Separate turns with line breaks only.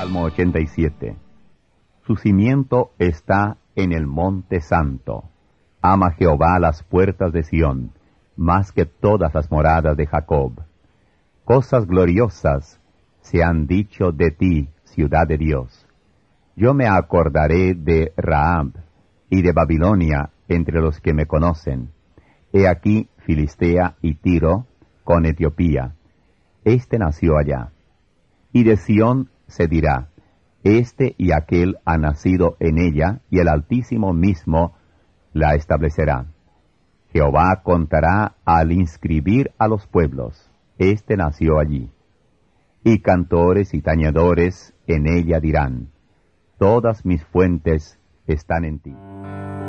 Salmo 87. Su cimiento está en el monte santo. Ama Jehová las puertas de Sión, más que todas las moradas de Jacob. Cosas gloriosas se han dicho de ti, ciudad de Dios. Yo me acordaré de Rahab y de Babilonia entre los que me conocen. He aquí Filistea y Tiro con Etiopía. Este nació allá. Y de Sión se dirá, este y aquel ha nacido en ella, y el Altísimo mismo la establecerá. Jehová contará al inscribir a los pueblos, este nació allí. Y cantores y tañedores en ella dirán, todas mis fuentes están en ti.